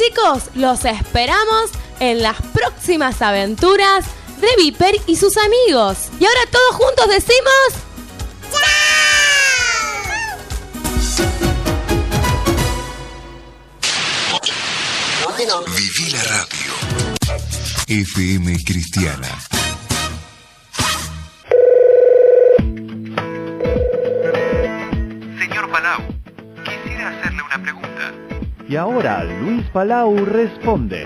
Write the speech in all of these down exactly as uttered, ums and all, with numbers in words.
chicos, los esperamos en las próximas aventuras de Viper y sus amigos. Y ahora todos juntos decimos... ¡Chao! Viví la radio. F M Cristiana. Señor Palau, quisiera hacerle una pregunta. Y ahora Luis Palau responde.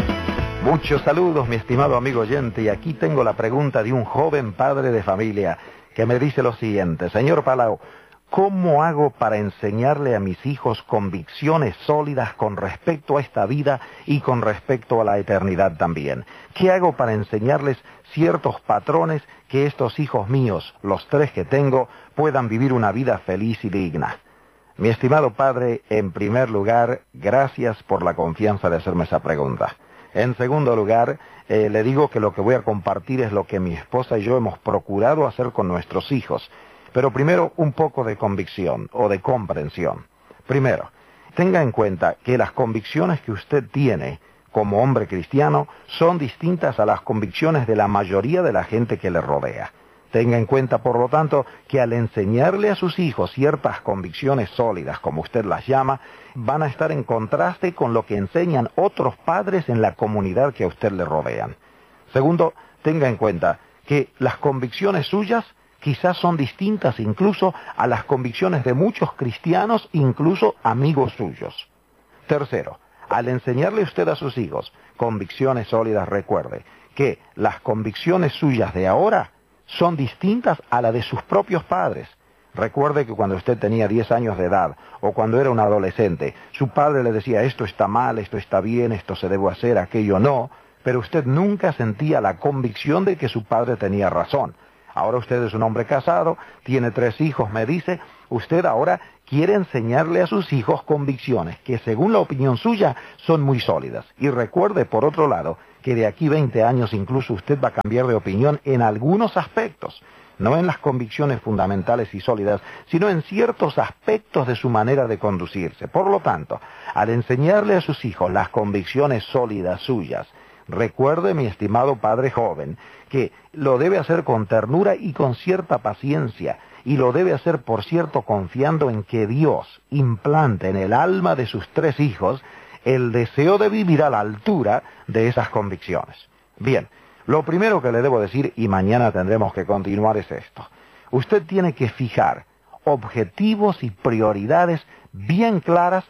Muchos saludos, mi estimado amigo oyente, y aquí tengo la pregunta de un joven padre de familia que me dice lo siguiente. Señor Palau, ¿cómo hago para enseñarle a mis hijos convicciones sólidas con respecto a esta vida y con respecto a la eternidad también? ¿Qué hago para enseñarles ciertos patrones que estos hijos míos, los tres que tengo, puedan vivir una vida feliz y digna? Mi estimado padre, en primer lugar, gracias por la confianza de hacerme esa pregunta. En segundo lugar, eh, le digo que lo que voy a compartir es lo que mi esposa y yo hemos procurado hacer con nuestros hijos. Pero primero, un poco de convicción o de comprensión. Primero, tenga en cuenta que las convicciones que usted tiene como hombre cristiano son distintas a las convicciones de la mayoría de la gente que le rodea. Tenga en cuenta, por lo tanto, que al enseñarle a sus hijos ciertas convicciones sólidas, como usted las llama, van a estar en contraste con lo que enseñan otros padres en la comunidad que a usted le rodean. Segundo, tenga en cuenta que las convicciones suyas quizás son distintas incluso a las convicciones de muchos cristianos, incluso amigos suyos. Tercero, al enseñarle usted a sus hijos convicciones sólidas, recuerde que las convicciones suyas de ahora son distintas a las de sus propios padres. Recuerde que cuando usted tenía diez años de edad, o cuando era un adolescente, su padre le decía, esto está mal, esto está bien, esto se debe hacer, aquello no, pero usted nunca sentía la convicción de que su padre tenía razón. Ahora usted es un hombre casado, tiene tres hijos, me dice, usted ahora quiere enseñarle a sus hijos convicciones que según la opinión suya son muy sólidas. Y recuerde, por otro lado, que de aquí veinte años incluso usted va a cambiar de opinión en algunos aspectos, no en las convicciones fundamentales y sólidas, sino en ciertos aspectos de su manera de conducirse. Por lo tanto, al enseñarle a sus hijos las convicciones sólidas suyas, recuerde, mi estimado padre joven, que lo debe hacer con ternura y con cierta paciencia, y lo debe hacer, por cierto, confiando en que Dios implante en el alma de sus tres hijos el deseo de vivir a la altura de esas convicciones. Bien, lo primero que le debo decir, y mañana tendremos que continuar, es esto. Usted tiene que fijar objetivos y prioridades bien claras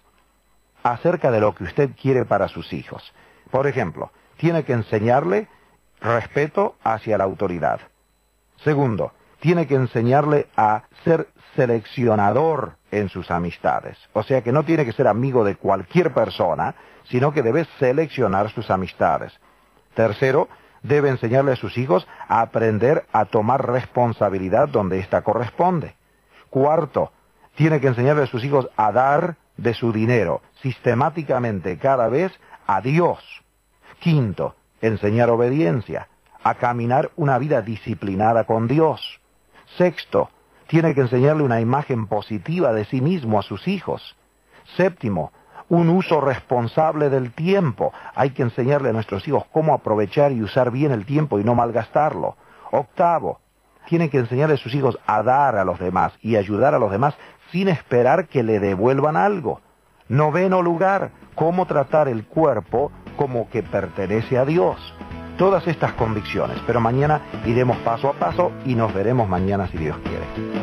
acerca de lo que usted quiere para sus hijos. Por ejemplo, tiene que enseñarle respeto hacia la autoridad. Segundo, tiene que enseñarle a ser seleccionador en sus amistades. O sea que no tiene que ser amigo de cualquier persona, sino que debe seleccionar sus amistades. Tercero, debe enseñarle a sus hijos a aprender a tomar responsabilidad donde ésta corresponde. Cuarto, tiene que enseñarle a sus hijos a dar de su dinero sistemáticamente cada vez a Dios. Quinto, enseñar obediencia, a caminar una vida disciplinada con Dios. Sexto, tiene que enseñarle una imagen positiva de sí mismo a sus hijos. Séptimo, un uso responsable del tiempo. Hay que enseñarle a nuestros hijos cómo aprovechar y usar bien el tiempo y no malgastarlo. Octavo, tiene que enseñarle a sus hijos a dar a los demás y ayudar a los demás sin esperar que le devuelvan algo. Noveno lugar, cómo tratar el cuerpo como que pertenece a Dios. Todas estas convicciones, pero mañana iremos paso a paso y nos veremos mañana si Dios quiere.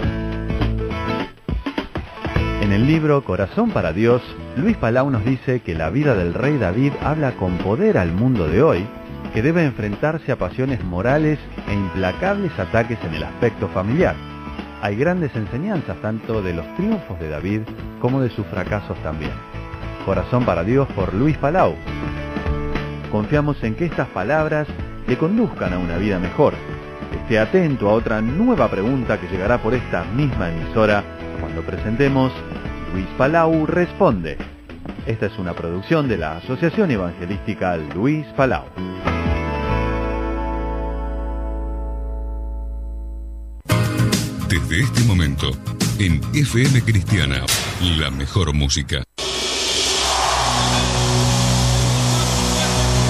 En el libro Corazón para Dios, Luis Palau nos dice que la vida del rey David habla con poder al mundo de hoy, que debe enfrentarse a pasiones morales e implacables ataques en el aspecto familiar. Hay grandes enseñanzas tanto de los triunfos de David como de sus fracasos también. Corazón para Dios por Luis Palau. Confiamos en que estas palabras le conduzcan a una vida mejor. Esté atento a otra nueva pregunta que llegará por esta misma emisora cuando presentemos Luis Palau Responde. Esta es una producción de la Asociación Evangelística Luis Palau. Desde este momento, en F M Cristiana, la mejor música.